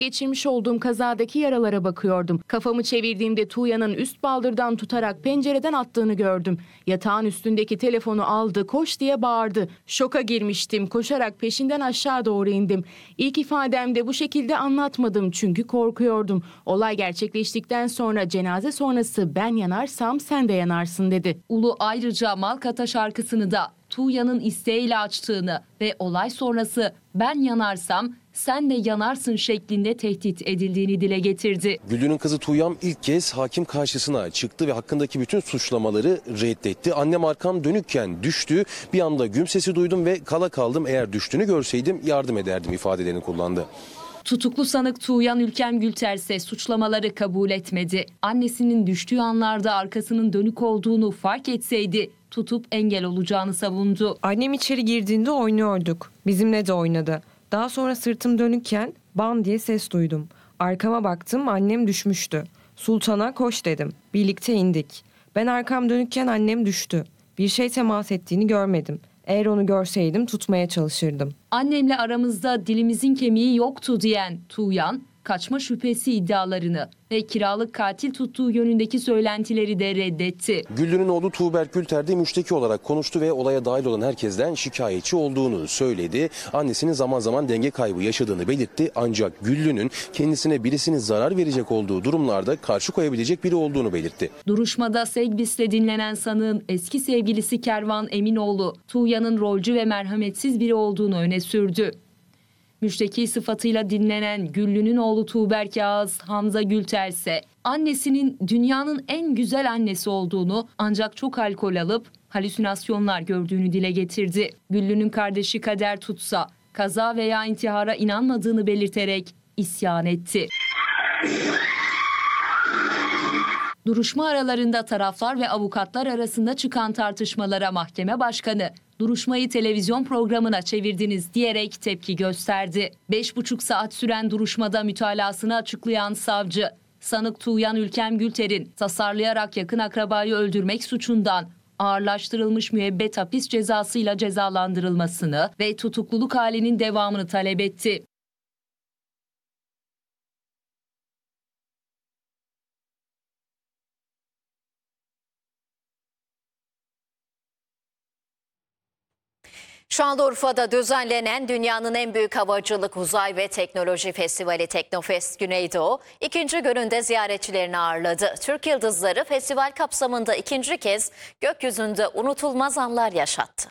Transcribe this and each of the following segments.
Geçirmiş olduğum kazadaki yaralara bakıyordum. Kafamı çevirdiğimde Tuğya'nın üst baldırdan tutarak pencereden attığını gördüm. Yatağın üstündeki telefonu aldı, koş diye bağırdı. Şoka girmiştim, koşarak peşinden aşağı doğru indim. İlk ifademde bu şekilde anlatmadım çünkü korkuyordum. Olay gerçekleştikten sonra cenaze sonrası ben yanarsam sen de yanarsın dedi. Ulu ayrıca Malkata şarkısını da Tuğya'nın isteğiyle açtığını ve olay sonrası ben yanarsam sen de yanarsın şeklinde tehdit edildiğini dile getirdi. Güllü'nün kızı Tuğyam ilk kez hakim karşısına çıktı ve hakkındaki bütün suçlamaları reddetti. Annem arkam dönükken düştü, bir anda güm sesi duydum ve kala kaldım, eğer düştüğünü görseydim yardım ederdim ifadelerini kullandı. Tutuklu sanık Tuğyan Ülkem Gülter ise suçlamaları kabul etmedi. Annesinin düştüğü anlarda arkasının dönük olduğunu fark etseydi tutup engel olacağını savundu. Annem içeri girdiğinde oynuyorduk. Bizimle de oynadı. Daha sonra sırtım dönükken bam diye ses duydum. Arkama baktım, annem düşmüştü. Sultan'a koş dedim. Birlikte indik. Ben arkam dönükken annem düştü. Bir şey temas ettiğini görmedim. Eğer onu görseydim tutmaya çalışırdım. Annemle aramızda dilimizin kemiği yoktu diyen Tuğyan, kaçma şüphesi iddialarını ve kiralık katil tuttuğu yönündeki söylentileri de reddetti. Güllü'nün oğlu Tuğberk Gülter de müşteki olarak konuştu ve olaya dahil olan herkesten şikayetçi olduğunu söyledi. Annesinin zaman zaman denge kaybı yaşadığını belirtti, ancak Güllü'nün kendisine birisinin zarar verecek olduğu durumlarda karşı koyabilecek biri olduğunu belirtti. Duruşmada Segbis'le dinlenen sanığın eski sevgilisi Kervan Eminoğlu, Tuğyan'ın rolcü ve merhametsiz biri olduğunu öne sürdü. Müşteki sıfatıyla dinlenen Güllü'nün oğlu Tuğberk Yağız Hamza Gülter ise annesinin dünyanın en güzel annesi olduğunu, ancak çok alkol alıp halüsinasyonlar gördüğünü dile getirdi. Güllü'nün kardeşi Kader Tutsa kaza veya intihara inanmadığını belirterek isyan etti. Duruşma aralarında taraflar ve avukatlar arasında çıkan tartışmalara mahkeme başkanı duruşmayı televizyon programına çevirdiniz diyerek tepki gösterdi. 5,5 saat süren duruşmada mütalasını açıklayan savcı, sanık Tuğyan Ülkem Gülter'in tasarlayarak yakın akrabayı öldürmek suçundan ağırlaştırılmış müebbet hapis cezasıyla cezalandırılmasını ve tutukluluk halinin devamını talep etti. Şanlıurfa'da düzenlenen dünyanın en büyük havacılık, uzay ve teknoloji festivali Teknofest Güneydoğu ikinci gününde ziyaretçilerini ağırladı. Türk yıldızları festival kapsamında ikinci kez gökyüzünde unutulmaz anlar yaşattı.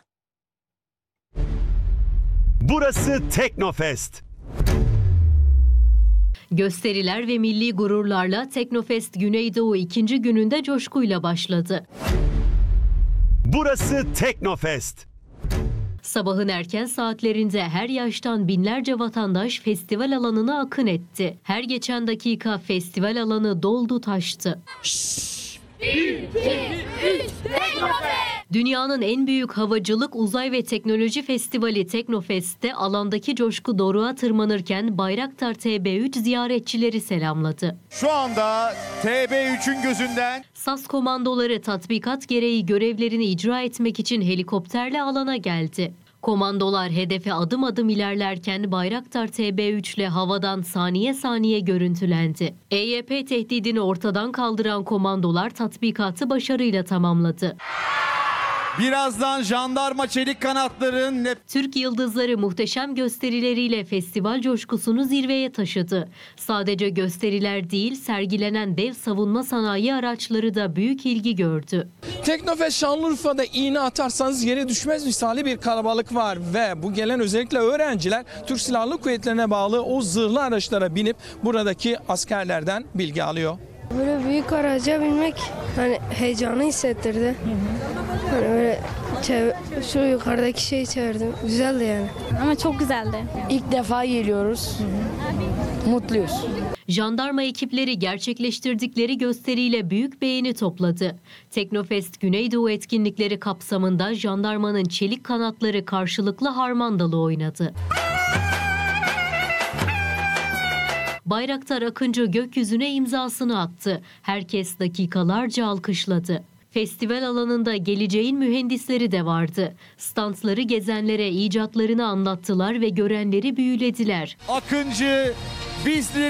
Burası Teknofest. Gösteriler ve milli gururlarla Teknofest Güneydoğu ikinci gününde coşkuyla başladı. Burası Teknofest. Sabahın erken saatlerinde her yaştan binlerce vatandaş festival alanına akın etti. Her geçen dakika festival alanı doldu taştı. 1, 2, 3, Dünyanın en büyük havacılık, uzay ve teknoloji festivali Teknofest'te alandaki coşku doruğa tırmanırken Bayraktar TB3 ziyaretçileri selamladı. Şu anda TB3'ün gözünden SAS komandoları tatbikat gereği görevlerini icra etmek için helikopterle alana geldi. Komandolar hedefe adım adım ilerlerken Bayraktar TB3 ile havadan saniye saniye görüntülendi. EYP tehdidini ortadan kaldıran komandolar tatbikatı başarıyla tamamladı. birazdan jandarma çelik kanatların Türk yıldızları muhteşem gösterileriyle festival coşkusunu zirveye taşıdı. Sadece gösteriler değil, sergilenen dev savunma sanayi araçları da büyük ilgi gördü. Teknofest Şanlıurfa'da iğne atarsanız yere düşmez misali bir kalabalık var ve bu gelen özellikle öğrenciler Türk Silahlı Kuvvetleri'ne bağlı o zırhlı araçlara binip buradaki askerlerden bilgi alıyor. Böyle büyük araca binmek hani heyecanı hissettirdi. Hani böyle şu yukarıdaki şeyi çevirdim. Güzeldi yani. Ama çok güzeldi. İlk defa geliyoruz. Mutluyuz. Jandarma ekipleri gerçekleştirdikleri gösteriyle büyük beğeni topladı. Teknofest Güneydoğu etkinlikleri kapsamında jandarmanın çelik kanatları karşılıklı harmandalı oynadı. Bayraktar Akıncı gökyüzüne imzasını attı. Herkes dakikalarca alkışladı. Festival alanında geleceğin mühendisleri de vardı. Standları gezenlere icatlarını anlattılar ve görenleri büyülediler. Akıncı Bizleri